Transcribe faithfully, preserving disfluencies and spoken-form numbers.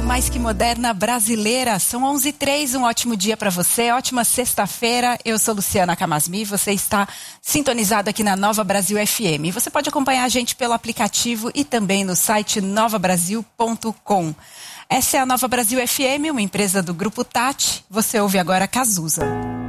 mais que moderna brasileira. São onze e três, um ótimo dia para você, ótima sexta-feira. Eu sou Luciana Camasmi, você está sintonizado aqui na Nova Brasil F M. Você pode acompanhar a gente pelo aplicativo e também no site nova brasil ponto com. Essa é a Nova Brasil F M, uma empresa do Grupo Tati. Você ouve agora Cazuza.